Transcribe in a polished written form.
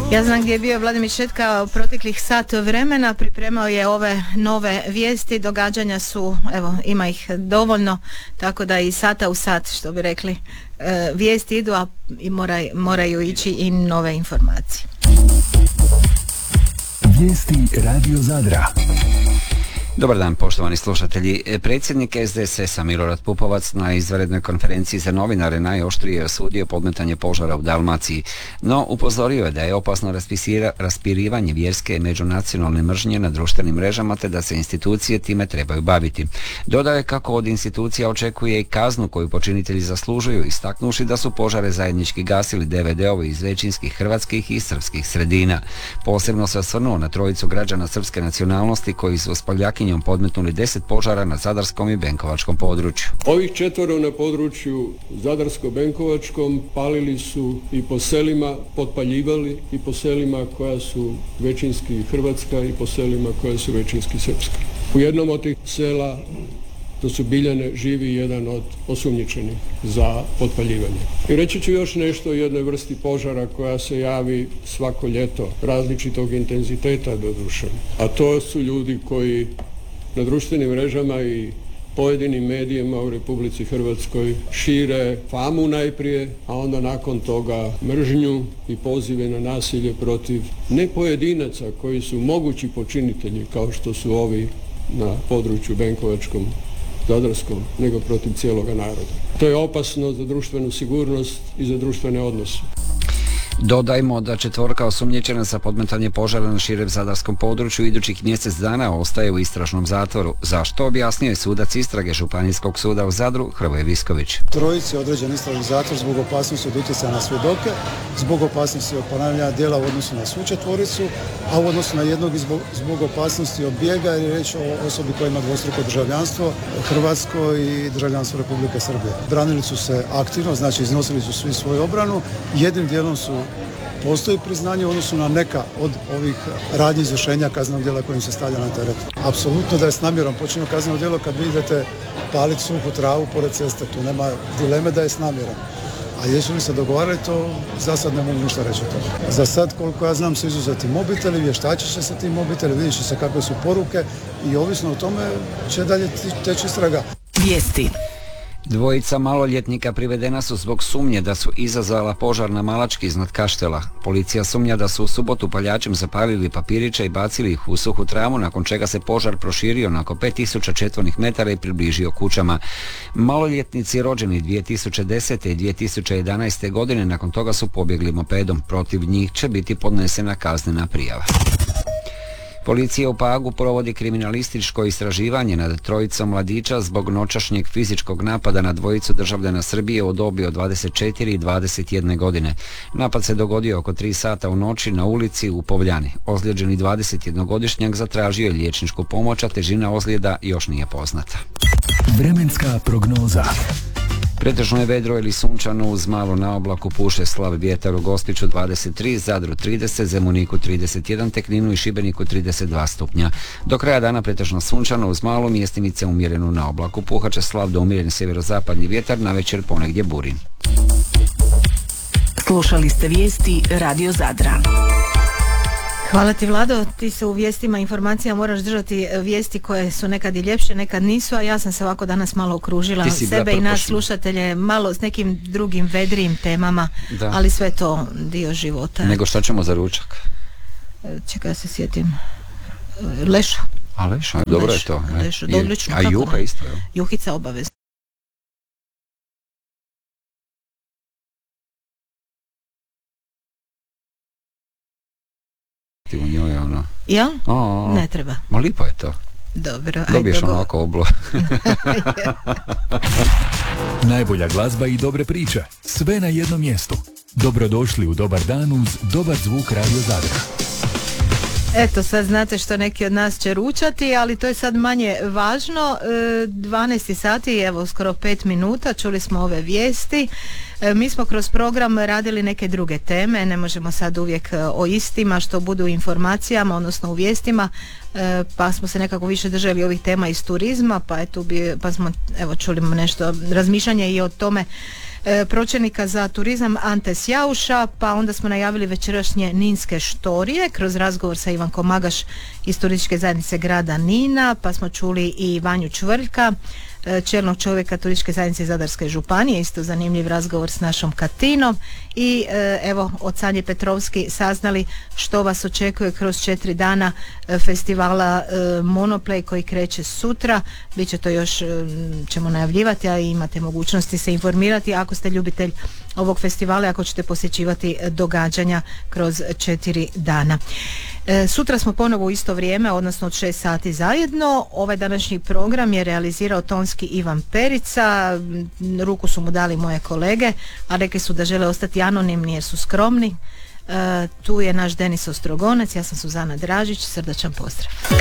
Ja znam gdje je bio Vladimir Šetka u proteklih sat vremena, pripremao je ove nove vijesti, događanja su, evo, ima ih dovoljno, tako da i sata u sat, što bi rekli, vijesti idu, a i moraju ići i nove informacije. Vijesti Radio Zadra. Dobar dan, poštovani slušatelji. Predsjednik SDSS-a Milorad Pupovac na izvanrednoj konferenciji za novinare najoštrije osudio podmetanje požara u Dalmaciji, no upozorio je da je opasno raspirivanje vjerske i međunacionalne mržnje na društvenim mrežama te da se institucije time trebaju baviti. Dodao je kako od institucija očekuje i kaznu koju počinitelji zaslužuju, istaknuši da su požare zajednički gasili DVD-ovi iz većinskih hrvatskih i srpskih sredina. Posebno se osvrnuo na trojicu građana srpske nacionalnosti koji su s Poljakinjom podmetnuli 10 požara na zadarskom i benkovačkom području. Ovih 4 na području zadarsko-benkovačkom palili su i po selima, potpaljivali i po selima koja su većinski hrvatska i po selima koja su većinski srpska. U jednom od tih sela, to su Biljane, živi jedan od osumnjičenih za potpaljivanje. I reći ću još nešto o jednoj vrsti požara koja se javi svako ljeto, različitog intenziteta doduše. A to su ljudi koji na društvenim mrežama i pojedinim medijima u Republici Hrvatskoj šire famu najprije, a onda nakon toga mržnju i pozive na nasilje protiv ne pojedinaca koji su mogući počinitelji kao što su ovi na području benkovačkom, zadarskom, nego protiv cijeloga naroda. To je opasno za društvenu sigurnost i za društvene odnose. Dodajmo da 4 osumnjičena za podmetanje požara na širem zadarskom području idućih mjesec dana ostaje u istražnom zatvoru. Zašto, objasnio je sudac istrage Županijskog suda u Zadru Hrvoje Visković. Trojici je određen istražni zatvor zbog opasnosti od utjecaja na svjedoke, zbog opasnosti od ponavljanja djela u odnosu na svu četvoricu, a u odnosu na jednog zbog opasnosti od bijega, jer je riječ o osobi koja ima dvostruko državljanstvo, hrvatsko i državljanstvo Republike Srbije. Branili su se aktivno, znači iznosili su svi svoju obranu, jednim dijelom postoji priznanje u odnosu na neka od ovih radnji izvršenja kaznenog djela kojim se stavlja na teret. Apsolutno da je s namjerom počinjeno kazneno djelo kad vi idete paliti suhu travu pored ceste, tu nema dileme da je s namjerom. A jesu li se dogovarali, to za sad ne mogu ništa reći o tome. Za sad, koliko ja znam, su izuzeti mobiteli, vještačit će se ti mobiteli, vidjet će se kakve su poruke i ovisno o tome će dalje teći istraga. Vijesti. Dvojica maloljetnika privedena su zbog sumnje da su izazvala požar na Malački iznad Kaštela. Policija sumnja da su u subotu paljačem zapalili papiriće i bacili ih u suhu travu, nakon čega se požar proširio na oko 5000 četvornih metara i približio kućama. Maloljetnici rođeni 2010. i 2011. godine nakon toga su pobjegli mopedom. Protiv njih će biti podnesena kaznena prijava. Policija u Pagu provodi kriminalističko istraživanje nad trojicom mladića zbog noćašnjeg fizičkog napada na dvojicu državljana Srbije u dobi od 24 i 21 godine. Napad se dogodio oko 3 sata u noći na ulici u Povljani. Ozlijeđeni 21-godišnjak zatražio je liječničku pomoć, a težina ozljeda još nije poznata. Vremenska prognoza. Pretežno je vedro ili sunčano uz malo na oblaku, puše slab vjetar u Gospiću 23, Zadru 30, Zemuniku 31, te Kninu i Šibeniku 32 stupnja. Do kraja dana pretežno sunčano uz malo, mjestimice umjerenu na oblaku, puhat će slab do umjeren sjeverozapadni vjetar, navečer ponegdje burin. Slušali ste vijesti Radio Zadra. Hvala ti, Vlado, ti se u vijestima informacija moraš držati vijesti koje su nekad i ljepše, nekad nisu, a ja sam se ovako danas malo okružila sebe i nas slušatelje malo s nekim drugim vedrijim temama, da. Ali sve to dio života. Nego šta ćemo za ručak? Čekaj, ja se sjetim. Leša. A leša, dobro je to. Leša, odlično. A juha ne? Isto. Juhica obavezno. U njoj ono. Ja? Ne treba. Ma lipo je to. Dobro. Dobiješ onako oblo. Najbolja glazba i dobre priče. Sve na jednom mjestu. Dobrodošli u Dobar dan uz dobar zvuk Radio Zadra. Eto, sad znate što neki od nas će ručati, ali to je sad manje važno. 12 sati, evo skoro 5 minuta, čuli smo ove vijesti. Mi smo kroz program radili neke druge teme, ne možemo sad uvijek o istima, što budu u informacijama, odnosno u vijestima, pa smo se nekako više držali ovih tema iz turizma, pa smo čuli nešto razmišljanja i o tome pročelnika za turizam Ante Sjauša, pa onda smo najavili večerašnje ninske štorije kroz razgovor sa Ivankom Magaš iz turističke zajednice grada Nina, pa smo čuli i Vanju Čvrljka, čelnog čovjeka turističke zajednice Zadarske županije, isto zanimljiv razgovor s našom Katinom i evo od Sanje Petrovski saznali što vas očekuje kroz 4 dana festivala Monoplay koji kreće sutra. Biće to još, ćemo najavljivati, a imate mogućnosti se informirati ako ste ljubitelj ovog festivala, ako ćete posjećivati događanja kroz 4 dana. Sutra smo ponovo u isto vrijeme, odnosno od 6 sati zajedno. Ovaj današnji program je realizirao tonski Ivan Perica, ruku su mu dali moje kolege, a rekli su da žele ostati anonimni jer su skromni. Tu je naš Denis Ostrogonac, ja sam Suzana Dražić, srdačan pozdrav.